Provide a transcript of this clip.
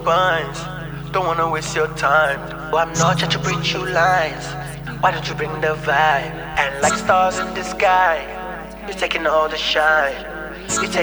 bunch. Don't wanna waste your time. Oh, I'm not trying to preach you lines. Why don't you bring the vibe? And like stars in the sky, you're taking all the shine. You take